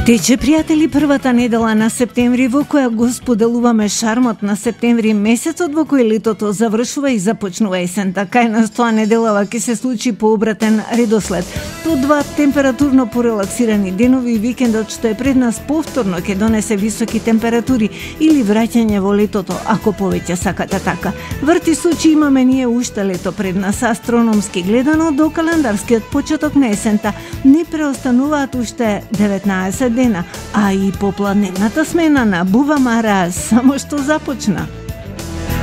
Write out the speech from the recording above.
Тече, пријатели, првата недела на септември, во која го споделуваме шармот на септември, месецот во кој летото завршува и започнува есента. Кај нас тоа неделава ќе се случи по обратен редослед. По два температурно порелаксирани денови и викендот што е пред нас повторно ќе донесе високи температури или враќање во летото, ако повеќе сакате така. Врти случаи имаме ние уште лето пред нас, астрономски гледано до календарскиот почеток на есента не преостануваат уште 19 дена, а и попладневната смена на Бува Мара само што започна.